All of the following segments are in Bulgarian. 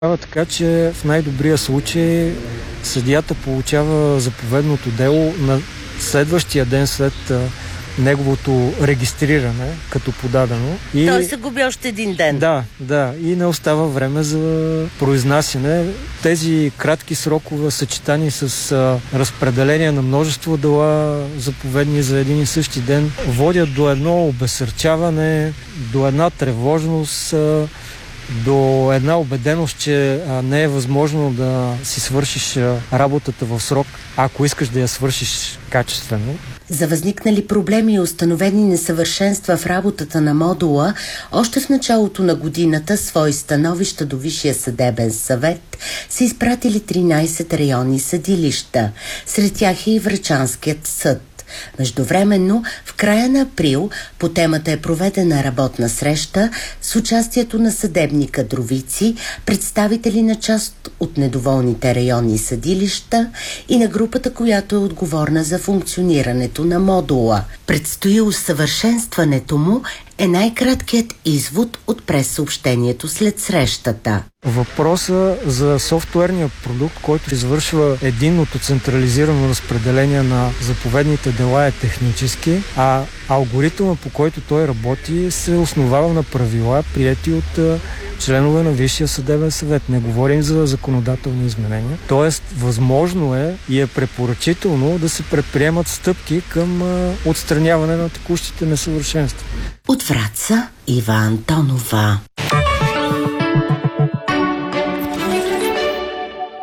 Така че в най-добрия случай съдията получава заповедното дело на следващия ден след неговото регистриране като подадено. Той се губи още един ден. Да. И не остава време за произнасяне. Тези кратки срокове, съчетани с разпределение на множество дела, заповедни за един и същи ден, водят до едно обезсърчаване, до една тревожност, до една убеденост, че не е възможно да си свършиш работата в срок, ако искаш да я свършиш качествено. За възникнали проблеми и установени несъвършенства в работата на модула, още в началото на годината свои становища до Висшия съдебен съвет са изпратили 13 районни съдилища. Сред тях е и Врачанският съд. Междувременно, в края на април по темата е проведена работна среща с участието на съдебни кадровици, представители на част от недоволните районни съдилища и на групата, която е отговорна за функционирането на модула. Предстои усъвършенстването му е най-краткият извод от прессъобщението след срещата. Въпроса за софтуерния продукт, който извършва единното централизирано разпределение на заповедните дела, е технически, а алгоритъмът, по който той работи, се основава на правила, приети от членове на Висшия съдебен съвет. Не говорим за законодателни изменения. Тоест, възможно е и е препоръчително да се предприемат стъпки към отстраняване на текущите несъвършенства. От Враца, Ива Антонова.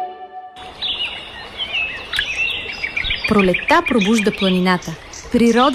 Пролетта пробужда планината. Природа